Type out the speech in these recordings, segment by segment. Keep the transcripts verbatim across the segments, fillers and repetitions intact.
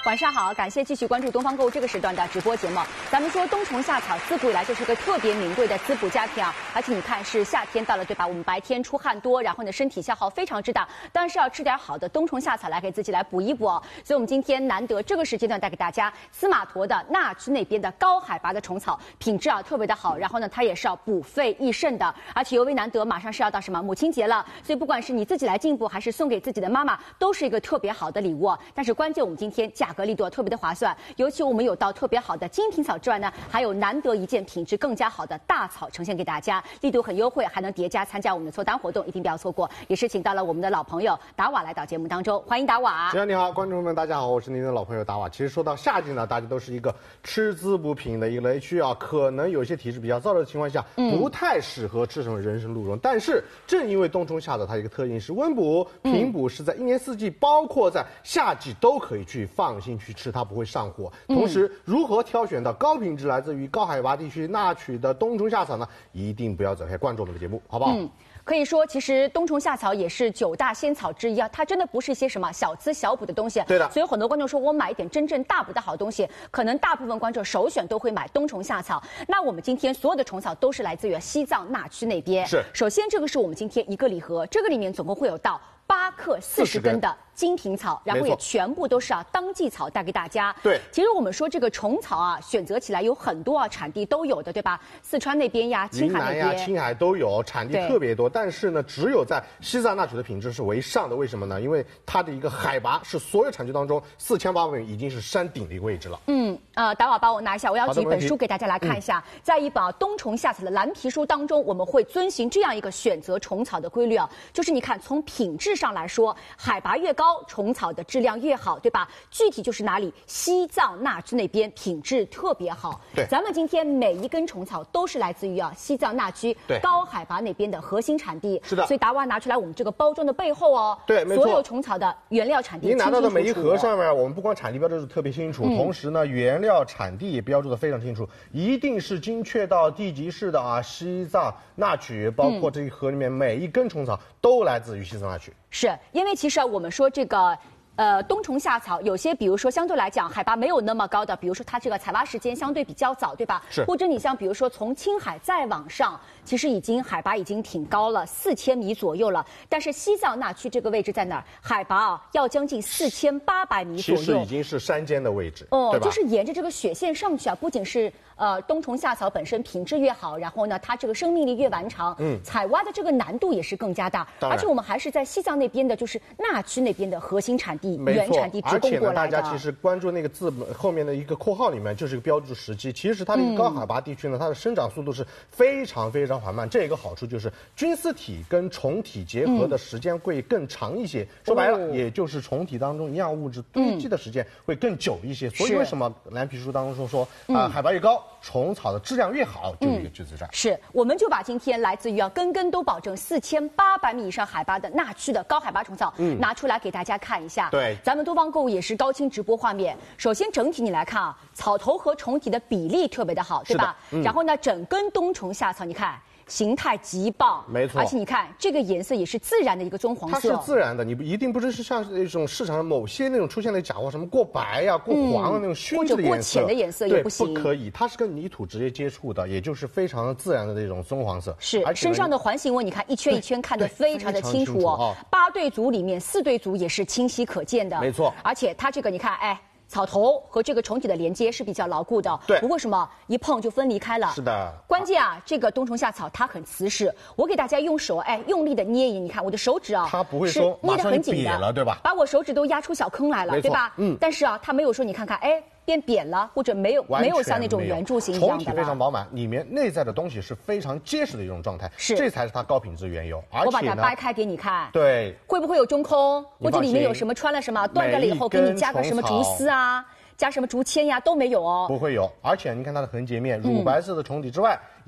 晚上好，感谢继续关注东方购物这个时段的直播节目。咱们说冬虫夏草自古以来就是个特别名贵的滋补佳品啊，而且你看是夏天到了对吧？我们白天出汗多，然后呢身体消耗非常之大，当然是要吃点好的冬虫夏草来给自己来补一补哦。所以我们今天难得这个时间段带给大家司马驼的那曲那边的高海拔的虫草，品质啊特别的好，然后呢它也是要补肺益肾的，而且尤为难得，马上是要到什么母亲节了，所以不管是你自己来进补，还是送给自己的妈妈，都是一个特别好的礼物。但是关键我们今天价格力度特别的划算，尤其我们有到特别好的金瓶草之外呢，还有难得一件品质更加好的大草呈现给大家，力度很优惠，还能叠加参加我们的凑单活动，一定不要错过。也是请到了我们的老朋友达瓦来到节目当中，欢迎达瓦。 主持人你好，观众们大家好，我是您的老朋友达瓦。其实说到夏季呢，大家都是一个吃滋补品的一个雷区啊，可能有些体质比较燥热的情况下，嗯、不太适合吃什么人参鹿茸。但是正因为冬虫夏草它一个特性是温补、平补，是在一年四季，包括在夏季都可以去放心去吃，它不会上火。同时，如何挑选到高品质来自于高海拔地区那曲的冬虫夏草呢？一定不要走开，关注我们的节目，好不好？ 嗯可以说，其实冬虫夏草也是九大仙草之一啊，它真的不是一些什么小资小补的东西。 对的。 所以很多观众说我买一点真正大补的好东西，可能大部分观众首选都会买冬虫夏草。那我们今天所有的虫草都是来自于西藏那曲那边。 是。 首先，这个是我们今天一个礼盒，这个里面总共会有到八克四十根的金瓶草，然后也全部都是啊当季草带给大家。 对， 其实我们说这个虫草啊，选择起来有很多啊产地都有的，对吧？四川那边呀，青海那边云南呀、青海都有，产地特别多。但是呢，只有在西藏那曲的品质是为上的，为什么呢？因为它的一个海拔是所有产区当中四千八百米，已经是山顶的一个位置了。 嗯，呃，达瓦帮我拿一下，我要举一本书给大家来看一下。嗯、在一本、啊、冬虫夏草的蓝皮书当中，我们会遵循这样一个选择虫草的规律啊，就是你看从品质上来说，海拔越高，虫草的质量越好，对吧？具体就是哪里？西藏那曲那边品质特别好。 对， 咱们今天每一根虫草都是来自于啊西藏那曲高海拔那边的核心产地。 是的。 所以达瓦拿出来我们这个包装的背后哦， 对，没错， 所有虫草的原料产地您拿到的每一盒上面，我们不光产地标注的特别清楚，嗯、同时呢，原料产地也标注的非常清楚，一定是精确到地级市的啊。西藏那曲，包括这一盒里面每一根虫草都来自于西藏那曲。 是因为其实啊，我们说这个。呃，冬虫夏草有些，比如说相对来讲海拔没有那么高的，比如说它这个采挖时间相对比较早，对吧？ 是。 或者你像比如说从青海再往上，其实已经海拔已经挺高了，四千米左右了。但是西藏那曲这个位置在哪儿？海拔啊要将近四千八百米左右。 其实已经是山间的位置。 哦， 对吧？ 就是沿着这个雪线上去啊，不仅是呃冬虫夏草本身品质越好，然后呢它这个生命力越完长，嗯，采挖的这个难度也是更加大。而且我们还是在西藏那边的，就是那曲那边的核心产地、原产地。 而且呢，大家其实关注那个字后面的一个括号里面，就是个标注时机。其实它的一个高海拔地区呢，它的生长速度是非常非常缓慢。这个好处就是菌丝体跟虫体结合的时间会更长一些。嗯、说白了，也就是虫体当中营养物质堆积的时间会更久一些。嗯、所以为什么蓝皮书当中说说啊、呃，海拔越高，虫草的质量越好，就这个句子在。 是，我们就把今天来自于啊根根都保证四千八百米以上海拔的那曲的高海拔虫草、嗯、拿出来给大家看一下。 对， 咱们东方购物也是高清直播画面。首先整体你来看啊，草头和虫体的比例特别的好，对吧？嗯、然后呢，整根冬虫夏草你看形态极棒， 没错。 而且你看这个颜色也是自然的一个棕黄色， 它是自然的，你一定不是像那种市场上某些那种出现的假货，什么过白呀、啊、过黄的那种熏制的颜色， 或者过浅的颜色也不行， 不可以。它是跟泥土直接接触的，也就是非常自然的这种棕黄色。 是，身上的环形纹你看一圈一圈看得非常的清楚哦。八对足里面四对足也是清晰可见的， 没错。 而且它这个你看，哎。草头和这个虫体的连接是比较牢固的， 对， 不会什么一碰就分离开了。 是的， 关键啊，这个冬虫夏草它很瓷实，我给大家用手哎用力的捏一捏，你看我的手指啊， 它不会说捏得很紧的了，对吧？ 把我手指都压出小坑来了，对吧？嗯。但是啊，它没有说你看看，哎。变扁了，或者没有没有像那种圆柱形一样的了。 虫体非常饱满，里面内在的东西是非常结实的一种状态， 是， 这才是它高品质原油。而且我把它掰开给你看， 对， 会不会有中空，或者里面有什么穿了什么，断掉了以后给你加个什么竹丝啊？加什么竹签呀都没有哦， 不会有。而且你看它的横截面，乳白色的虫体之外，嗯、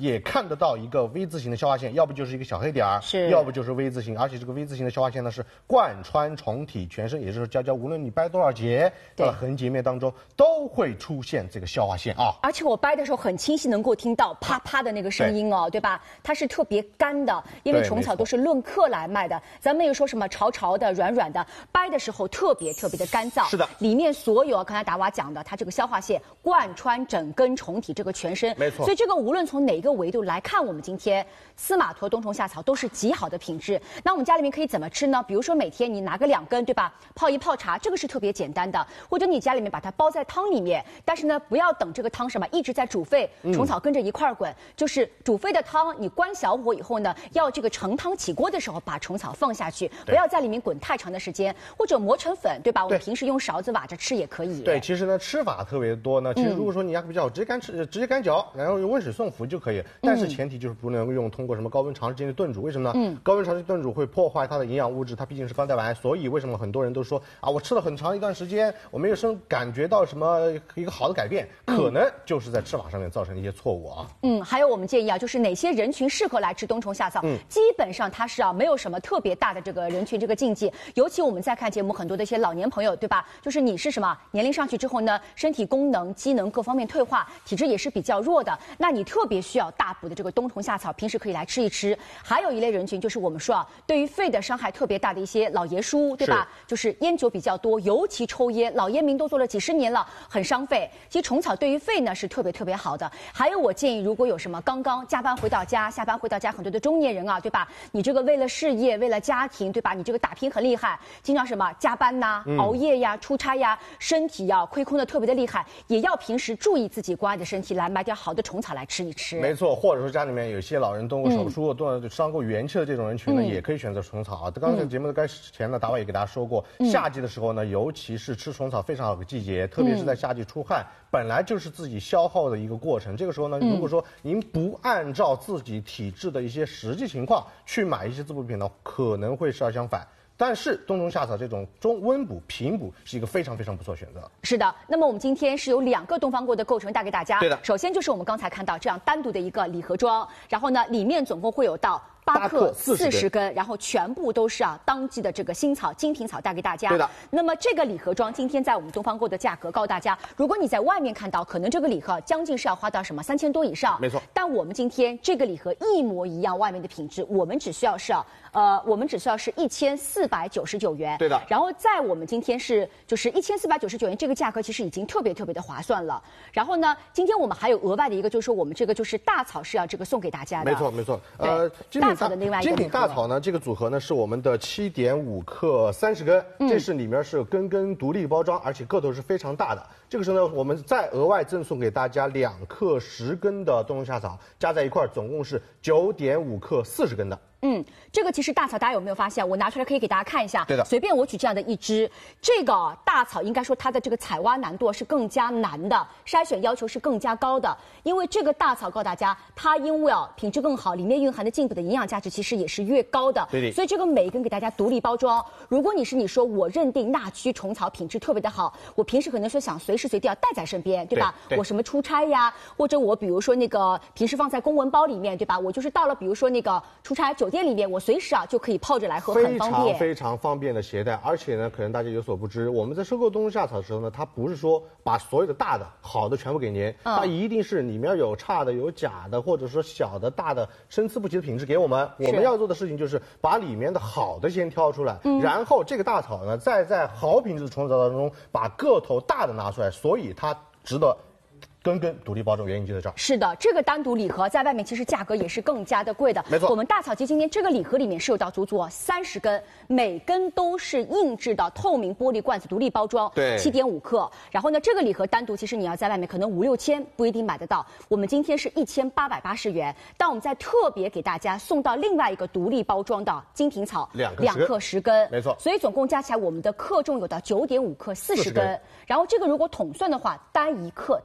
也看得到一个 V 字形的消化腺，要不就是一个小黑点儿， 是， 要不就是 V 字形，而且这个 V 字形的消化腺呢是贯穿虫体全身，也就是说娇娇无论你掰多少节，到了横截面当中都会出现这个消化腺啊。 而且我掰的时候很清晰，能够听到啪啪的那个声音哦， 对, 对吧？它是特别干的，因为虫草都是论克来卖的，咱们又说什么潮潮的、软软的，掰的时候特别特别的干燥。 是的， 里面所有刚才达娃讲的，它这个消化腺贯穿整根虫体这个全身， 没错。 所以这个无论从哪一个维度来看，我们今天司马驼冬虫夏草都是极好的品质。那我们家里面可以怎么吃呢？比如说每天你拿个两根，对吧？泡一泡茶，这个是特别简单的。或者你家里面把它包在汤里面，但是呢，不要等这个汤什么一直在煮沸，虫草跟着一块儿滚，嗯、就是煮沸的汤，你关小火以后呢，要这个盛汤起锅的时候把虫草放下去，不要在里面滚太长的时间，或者磨成粉，对吧？我们平时用勺子挖着吃也可以。 对，其实呢吃法特别多呢。其实如果说你牙口比较好，直接干吃，直接干嚼，然后用温水送服就可以。但是前提就是不能用通过什么高温长时间的炖煮，为什么呢？嗯，高温长时间炖煮会破坏它的营养物质，它毕竟是钢带丸，所以为什么很多人都说啊，我吃了很长一段时间，我没有生感觉到什么一个好的改变，可能就是在吃法上面造成的一些错误啊。 嗯，还有我们建议啊，就是哪些人群适合来吃冬虫夏草？嗯，基本上它是啊没有什么特别大的这个人群这个禁忌，尤其我们在看节目很多的一些老年朋友，对吧？就是你是什么年龄上去之后呢，身体功能、机能各方面退化，体质也是比较弱的，那你特别需要大补的这个冬虫夏草，平时可以来吃一吃。还有一类人群就是我们说啊，对于肺的伤害特别大的一些老爷叔，对吧？是就是烟酒比较多，尤其抽烟，老烟民都做了几十年了，很伤肺。其实虫草对于肺呢是特别特别好的。还有我建议，如果有什么刚刚加班回到家、下班回到家很多的中年人啊，对吧？你这个为了事业、为了家庭，对吧？你这个打拼很厉害，经常什么加班呐、嗯、熬夜呀、出差呀，身体呀亏空的特别的厉害，也要平时注意自己关爱的身体，来买点好的虫草来吃一吃。 没错，或者说家里面有些老人动过手术、动、嗯、伤过元气的这种人群呢，嗯、也可以选择虫草啊。刚才节目的开始前呢，达瓦也给大家说过，嗯、夏季的时候呢，尤其是吃虫草非常好的季节，特别是在夏季出汗，嗯、本来就是自己消耗的一个过程。这个时候呢，如果说您不按照自己体质的一些实际情况去买一些滋补品呢，可能会事儿相反。但是冬虫夏草这种中温补、平补是一个非常非常不错选择。 是的，那么我们今天是有两个东方锅的构成带给大家。 对的， 首先就是我们刚才看到这样单独的一个礼盒装，然后呢，里面总共会有到八克四十根，然后全部都是啊当季的这个新草、精品草带给大家。 对的。 那么这个礼盒装今天在我们东方购的价格告诉大家，如果你在外面看到，可能这个礼盒将近是要花到什么三千多以上。 没错。 但我们今天这个礼盒一模一样，外面的品质，我们只需要是啊呃我们只需要是一千四百九十九元。 对的。 然后在我们今天是就是一千四百九十九元这个价格，其实已经特别特别的划算了。然后呢，今天我们还有额外的一个，就是说我们这个就是大草是要这个送给大家的。 没错没错。呃， 大草的另外一个。 精品大草呢，这个组合呢是我们的七点五克三十根，嗯、这是里面是根根独立包装，而且个头是非常大的。这个时候呢，我们再额外赠送给大家两克十根的冬虫夏草，加在一块儿总共是九点五克四十根的。 嗯，这个其实大草大家有没有发现？我拿出来可以给大家看一下。 对的。 随便我举这样的一支，这个大草应该说它的这个采挖难度是更加难的，筛选要求是更加高的。因为这个大草告诉大家，它因为啊品质更好，里面蕴含的进补的营养价值其实也是越高的。 对的。 所以这个每一根给大家独立包装。如果你是你说我认定那曲虫草品质特别的好，我平时可能说想随时随地要带在身边，对吧？ 对对。 我什么出差呀，或者我比如说那个平时放在公文包里面，对吧？我就是到了比如说那个出差酒店里面，我随时啊就可以泡着来喝，很方便， 非常非常方便的携带。而且呢，可能大家有所不知，我们在收购冬虫夏草的时候呢，它不是说把所有的大的好的全部给您，嗯、它一定是里面有差的、有假的，或者说小的、大的参差不齐的品质给我们。我们要做的事情就是把里面的好的先挑出来，嗯、然后这个大草呢，再在好品质的虫草当中把个头大的拿出来，所以它值得根根独立包装，原因就在这儿。 是的，这个单独礼盒在外面其实价格也是更加的贵的。 没错， 我们大草鸡今天这个礼盒里面是有到足足三十根，每根都是硬质的透明玻璃罐子独立包装， 对， 七点五克。然后呢，这个礼盒单独其实你要在外面可能五六千不一定买得到，我们今天是一千八百八十元，但我们再特别给大家送到另外一个独立包装的精品草， 两两克十根， 没错。 所以总共加起来我们的克重有到九点五克四十根。然后这个如果统算的话，单一克大草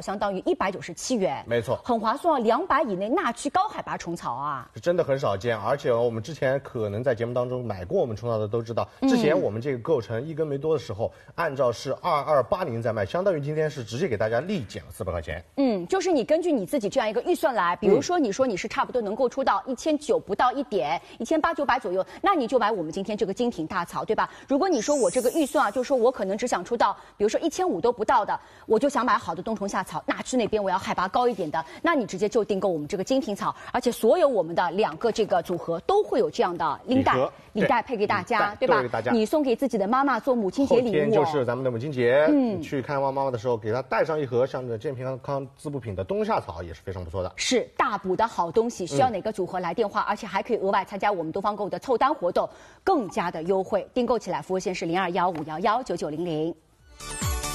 相当于一百九十七元， 没错， 很划算，两百以内纳区高海拔虫草啊， 是真的很少见。而且我们之前可能在节目当中买过我们虫草的都知道，之前我们这个构成一根没多的时候，按照是二二八零在卖，相当于今天是直接给大家立减了四百块钱。 嗯，就是你根据你自己这样一个预算来，比如说你说你是差不多能够出到一千九不到一点，一千八九百左右，那你就买我们今天这个金挺大草，对吧？如果你说我这个预算啊，就是说我可能只想出到，比如说一千五都不到的，我就想买好的冬虫夏草，纳区那边我要海拔高一点的，那你直接就订购我们这个金挺草，而且所有我们的两个这个组合都会有这样的拎袋、礼袋配给大家，对吧？你送给自己的妈妈做母亲节礼物。 后天就是咱们的母亲节，嗯，去看望妈妈的时候，给她带上一盒像这健康康滋补品的冬夏草也是非常不错的。 是大补的好东西，需要哪个组合来电话，嗯、而且还可以额外参加我们东方购的凑单活动，更加的优惠。订购起来服务线是零二幺五幺幺九九零零。